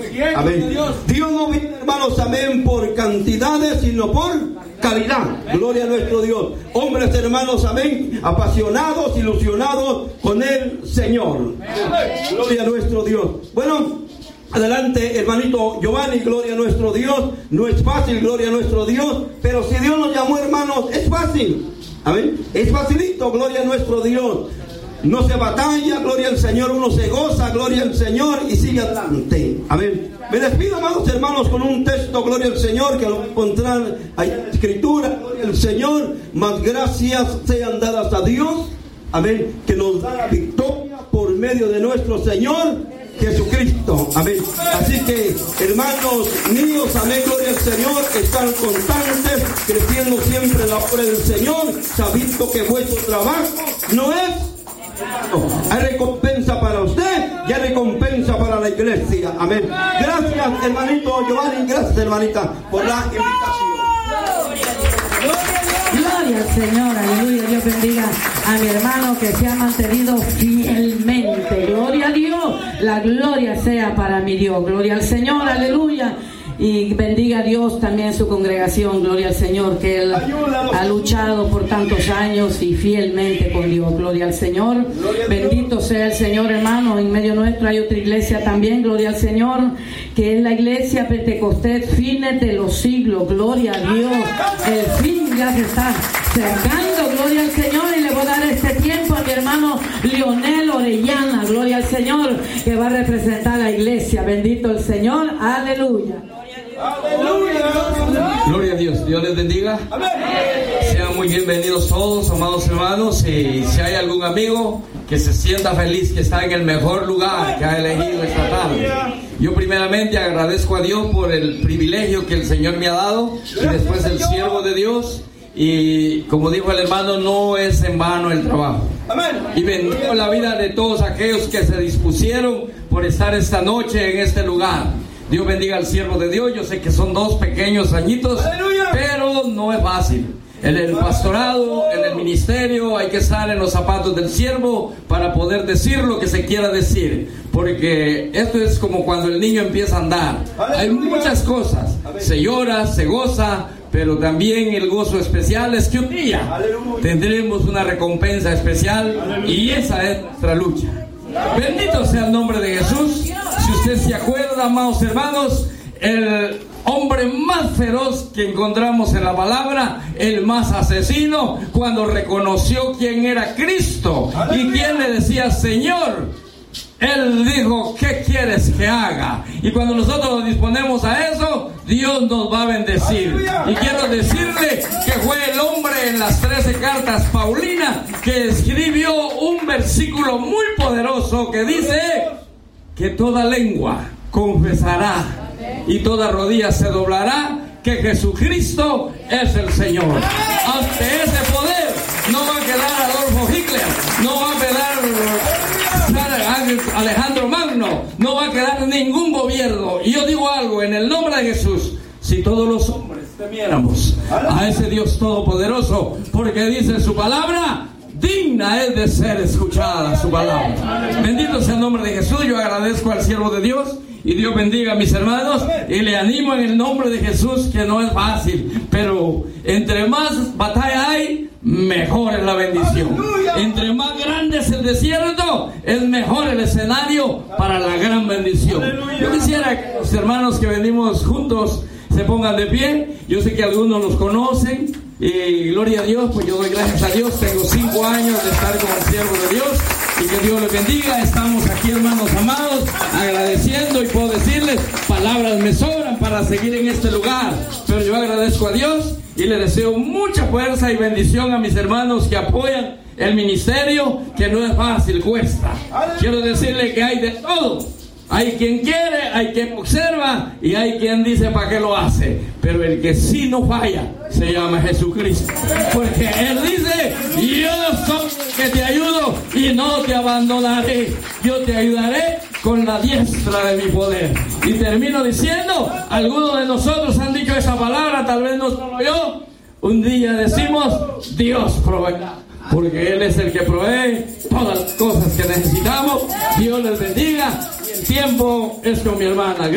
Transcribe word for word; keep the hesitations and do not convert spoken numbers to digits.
Amén. Dios no viene, hermanos, amén, por cantidades, sino por calidad. Gloria a nuestro Dios. Hombres, hermanos, amén, apasionados, ilusionados con el Señor. Gloria a nuestro Dios. Bueno, adelante, hermanito Giovanni, gloria a nuestro Dios. No es fácil, gloria a nuestro Dios, pero si Dios nos llamó, hermanos, es fácil. Amén. Es facilito, gloria a nuestro Dios. No se batalla, gloria al Señor, uno se goza, gloria al Señor, y sigue adelante. Amén. Me despido, amados hermanos, con un texto, gloria al Señor, que lo voy a encontrar ahí en la Escritura, gloria al Señor. Más gracias sean dadas a Dios, amén, que nos da la victoria por medio de nuestro Señor Jesucristo. Amén. Así que, hermanos míos, amén, gloria al Señor, están constantes, creciendo siempre en la obra del Señor, sabiendo que vuestro trabajo no es... No, hay recompensa para usted y hay recompensa para la iglesia. Amén. Gracias, hermanito Giovanni, gracias, hermanita, por la invitación. Gloria al Señor, aleluya. Dios bendiga a mi hermano que se ha mantenido fielmente. Gloria a Dios, la gloria sea para mi Dios. Gloria al Señor, aleluya. Y bendiga a Dios también su congregación, gloria al Señor, que Él ha luchado por tantos años y fielmente con Dios, gloria al Señor. Bendito sea el Señor, hermano. En medio nuestro hay otra iglesia también, gloria al Señor, que es la iglesia Pentecostés Fines de los Siglos, gloria a Dios. El fin ya se está cercando, gloria al Señor, y le voy a dar este tiempo a mi hermano Leonel Orellana, gloria al Señor, que va a representar a la iglesia. Bendito el Señor, aleluya. Aleluya. Gloria a Dios. Dios les bendiga. Amén. Sean muy bienvenidos todos, amados hermanos. Y si hay algún amigo que se sienta feliz, que está en el mejor lugar que ha elegido esta tarde, yo primeramente agradezco a Dios por el privilegio que el Señor me ha dado, y después el siervo de Dios. Y como dijo el hermano, no es en vano el trabajo. Y bendigo la vida de todos aquellos que se dispusieron por estar esta noche en este lugar. Dios bendiga al siervo de Dios. Yo sé que son dos pequeños añitos, ¡aleluya!, pero no es fácil. En el pastorado, en el ministerio, hay que estar en los zapatos del siervo para poder decir lo que se quiera decir. Porque esto es como cuando el niño empieza a andar. Hay muchas cosas. Se llora, se goza, pero también el gozo especial es que un día tendremos una recompensa especial, y esa es nuestra lucha. Bendito sea el nombre de Jesús. Si usted se acuerda, amados hermanos, el hombre más feroz que encontramos en la palabra, el más asesino, cuando reconoció quién era Cristo y quién le decía Señor, él dijo, ¿qué quieres que haga? Y cuando nosotros nos disponemos a eso, Dios nos va a bendecir. Y quiero decirle que fue el hombre en las trece cartas paulinas que escribió un versículo muy poderoso que dice que toda lengua confesará y toda rodilla se doblará que Jesucristo es el Señor. Ante ese poder no va a quedar Adolfo Hitler, no va a quedar Alejandro Magno, no va a quedar ningún gobierno. Y yo digo algo, en el nombre de Jesús, si todos los hombres temiéramos a ese Dios todopoderoso, porque dice su palabra, digna es de ser escuchada su palabra. Bendito sea el nombre de Jesús. Yo agradezco al siervo de Dios, y Dios bendiga a mis hermanos, y le animo en el nombre de Jesús, que no es fácil, pero entre más batalla hay, mejor es la bendición. Entre más grande es el desierto, es mejor el escenario para la gran bendición. Yo quisiera que los hermanos que venimos juntos se pongan de pie. Yo sé que algunos nos conocen, y gloria a Dios, pues yo doy gracias a Dios. Tengo cinco años de estar con el siervo de Dios, y que Dios les bendiga. Estamos aquí, hermanos amados, agradeciendo, y puedo decirles, palabras me sobran para seguir en este lugar, pero yo agradezco a Dios y le deseo mucha fuerza y bendición a mis hermanos que apoyan el ministerio, que no es fácil, cuesta. Quiero decirle que hay de todo. Hay quien quiere, hay quien observa, y hay quien dice para qué lo hace. Pero el que sí no falla se llama Jesucristo, porque Él dice, yo soy el que te ayudo y no te abandonaré. Yo te ayudaré con la diestra de mi poder. Y termino diciendo, algunos de nosotros han dicho esa palabra, tal vez no solo yo. Un día decimos, Dios proveerá, porque Él es el que provee todas las cosas que necesitamos. Dios les bendiga. Y el tiempo es con mi hermana.